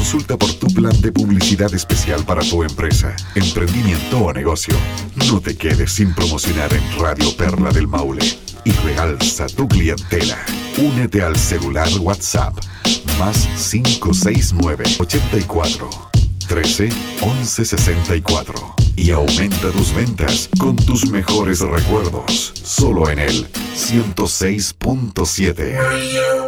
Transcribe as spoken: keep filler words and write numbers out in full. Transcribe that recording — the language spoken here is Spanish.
Consulta por tu plan de publicidad especial para tu empresa, emprendimiento o negocio. No te quedes sin promocionar en Radio Perla del Maule y realza tu clientela. Únete al celular WhatsApp más cinco seis nueve, ochenta y cuatro, trece, once sesenta y cuatro y aumenta tus ventas con tus mejores recuerdos. Solo en el ciento seis punto siete.